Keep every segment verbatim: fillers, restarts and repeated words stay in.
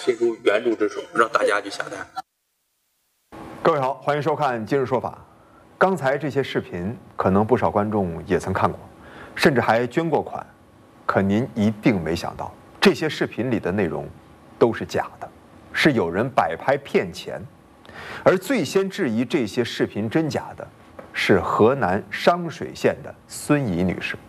伸出援助之手，让大家去下单。 各位好，欢迎收看《今日说法》。刚才这些视频，可能不少观众也曾看过，甚至还捐过款。可您一定没想到，这些视频里的内容都是假的，是有人摆拍骗钱。而最先质疑这些视频真假的，是河南商水县的孙怡女士。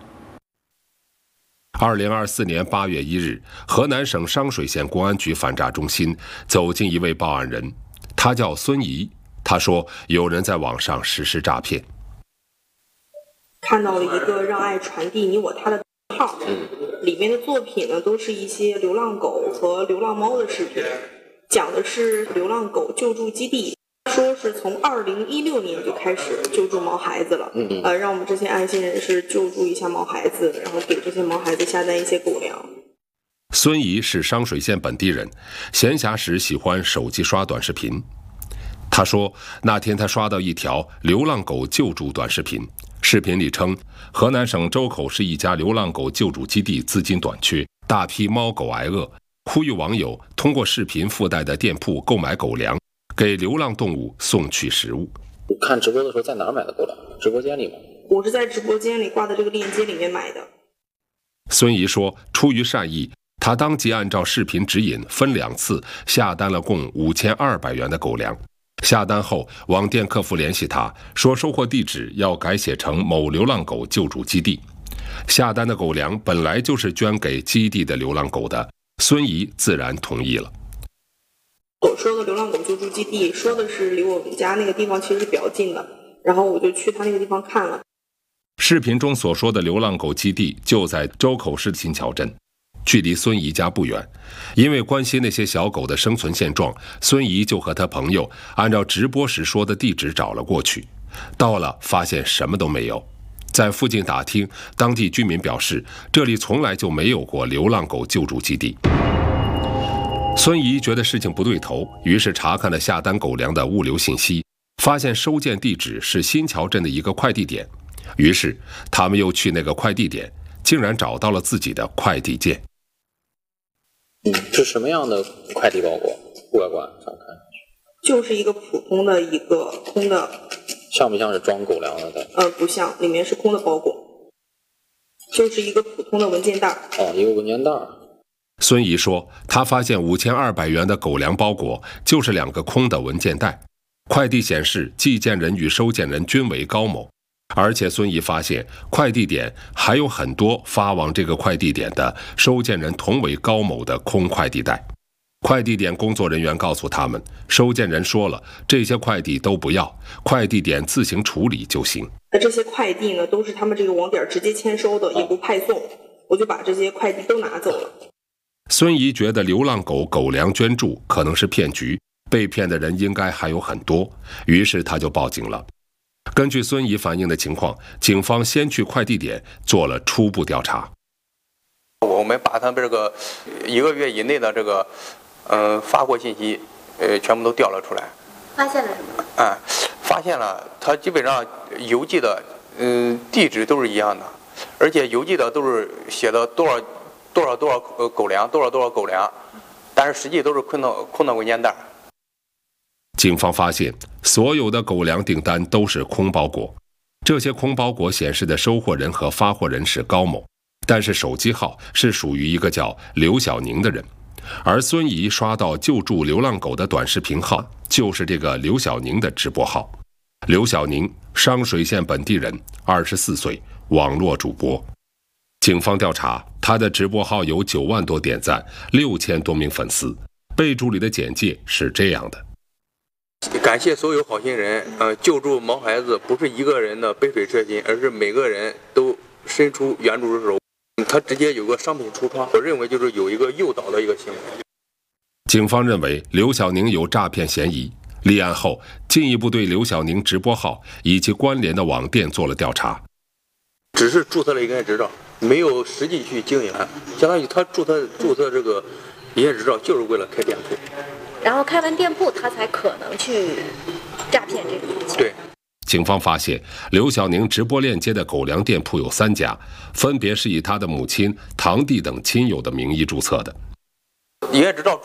二零二四年八月一日，河南省商水县公安局反诈中心走进一位报案人，他叫孙怡。他说有人在网上实施诈骗， 看到了一个让爱传递你我他的号，里面的作品呢都是一些流浪狗和流浪猫的视频，讲的是流浪狗救助基地，说是从二零一六年就开始救助毛孩子了，呃，让我们这些爱心人士救助一下毛孩子，然后给这些毛孩子下单一些狗粮。 孙怡是商水县本地人，闲暇时喜欢手机刷短视频。他说那天他刷到一条流浪狗救助短视频，视频里称河南省周口市一家流浪狗救助基地资金短缺，大批猫狗挨饿，呼吁网友通过视频附带的店铺购买狗粮，给流浪动物送去食物。 看直播的时候在哪儿买的狗粮？直播间里吗？ 我是在直播间里挂的这个链接里面买的。 孙怡说出于善意，他当即按照视频指引分两次下单了共五千二百元的狗粮。下单后，网店客服联系他，说收货地址要改写成某流浪狗救助基地。下单的狗粮本来就是捐给基地的流浪狗的，孙怡自然同意了。 我说的流浪狗救助基地，说的是离我们家那个地方其实是比较近的，然后我就去他那个地方看了。 视频中所说的流浪狗基地就在周口市新桥镇，距离孙怡家不远。因为关心那些小狗的生存现状，孙怡就和他朋友按照直播时说的地址找了过去。到了，发现什么都没有。在附近打听，当地居民表示，这里从来就没有过流浪狗救助基地。孙怡觉得事情不对头，于是查看了下单狗粮的物流信息，发现收件地址是新桥镇的一个快递点。于是他们又去那个快递点，竟然找到了自己的快递件。 嗯，是什么样的快递包裹？外观上看就是一个普通的一个空的， 像不像是装狗粮的？ 呃，不像，里面是空的包裹，就是一个普通的文件袋。 哦，一个文件袋。 孙怡说，他发现五千二百元的狗粮包裹就是两个空的文件袋，快递显示寄件人与收件人均为高某。而且孙怡发现快递点还有很多发往这个快递点的收件人同为高某的空快递袋。快递点工作人员告诉他们，收件人说了，这些快递都不要，快递点自行处理就行。 这些快递呢，都是他们这个网点直接签收的，也不派送，我就把这些快递都拿走了。 孙怡觉得流浪狗狗粮捐助可能是骗局，被骗的人应该还有很多，于是他就报警了。根据孙怡反映的情况，警方先去快递点做了初步调查。 我们把他们这个一个月以内的这个呃发货信息呃全部都调了出来。 发现了什么？ 啊、嗯，发现了他基本上邮寄的嗯、呃、地址都是一样的，而且邮寄的都是写的多少多少多少呃狗粮多少多少狗粮，但是实际都是空的空的文件袋。 警方发现，所有的狗粮订单都是空包裹，这些空包裹显示的收货人和发货人是高某，但是手机号是属于一个叫刘小宁的人，而孙怡刷到救助流浪狗的短视频号就是这个刘小宁的直播号。刘小宁，商水县本地人，二十四岁，网络主播。警方调查，他的直播号有九万多点赞，六千多名粉丝。备注里的简介是这样的： 感谢所有好心人，呃，救助毛孩子不是一个人的杯水车薪，而是每个人都伸出援助之手。他直接有个商品橱窗，我认为就是有一个诱导的一个行为。 警方认为刘小宁有诈骗嫌疑，立案后进一步对刘小宁直播号以及关联的网店做了调查。 只是注册了营业执照，没有实际去经营，相当于他注册注册这个营业执照就是为了开店铺。 然后开完店铺，他才可能去诈骗这个东西。 对， 警方发现刘小宁直播链接的狗粮店铺有三家，分别是以他的母亲、堂弟等亲友的名义注册的。 营业执照